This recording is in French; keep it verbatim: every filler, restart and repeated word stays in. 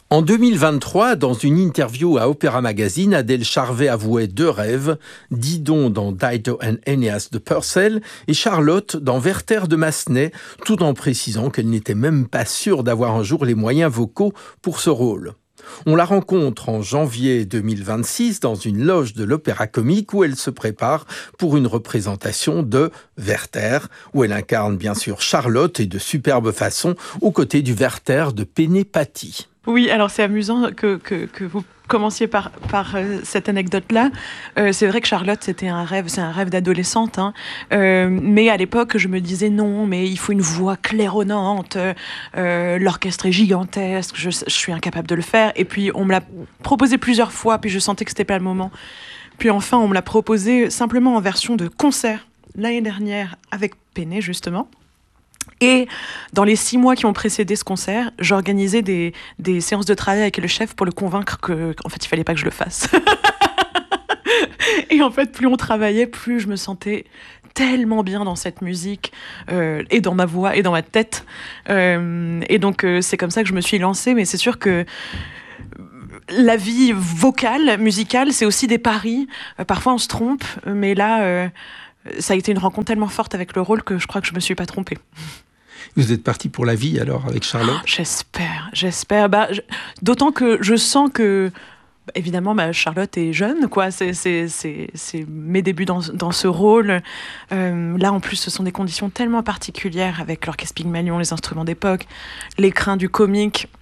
En deux mille vingt-trois, dans une interview à Opéra Magazine, Adèle Charvet avouait deux rêves, Didon dans Dido and Aeneas de Purcell et Charlotte dans Werther de Massenet, tout en précisant qu'elle n'était même pas sûre d'avoir un jour les moyens vocaux pour ce rôle. On la rencontre en janvier deux mille vingt-six dans une loge de l'Opéra Comique où elle se prépare pour une représentation de Werther, où elle incarne bien sûr Charlotte et de superbe façon aux côtés du Werther de Penepati. Oui, alors c'est amusant que, que, que vous commenciez par, par euh, cette anecdote-là. Euh, c'est vrai que Charlotte, c'était un rêve, c'est un rêve d'adolescente. Hein. Euh, mais à l'époque, je me disais non, mais il faut une voix claironnante. Euh, l'orchestre est gigantesque, je, je suis incapable de le faire. Et puis on me l'a proposé plusieurs fois, puis je sentais que c'était pas le moment. Puis enfin, on me l'a proposé simplement en version de concert l'année dernière avec Penet, justement. Et dans les six mois qui ont précédé ce concert, j'organisais des, des séances de travail avec le chef pour le convaincre que, qu'en fait, il fallait pas que je le fasse. Et en fait, plus on travaillait, plus je me sentais tellement bien dans cette musique, euh, et dans ma voix, et dans ma tête. Euh, et donc, euh, c'est comme ça que je me suis lancée. Mais c'est sûr que la vie vocale, musicale, c'est aussi des paris. Euh, parfois, on se trompe, mais là... Euh, ça a été une rencontre tellement forte avec le rôle que je crois que je me suis pas trompée. Vous êtes partie pour la vie alors avec Charlotte ? Oh, j'espère, j'espère. Bah, je... D'autant que je sens que, bah, évidemment, bah, Charlotte est jeune, quoi. C'est, c'est, c'est, c'est mes débuts dans, dans ce rôle. Euh, là, en plus, ce sont des conditions tellement particulières avec l'orchestre Pygmalion, les instruments d'époque, l'écrin du comique.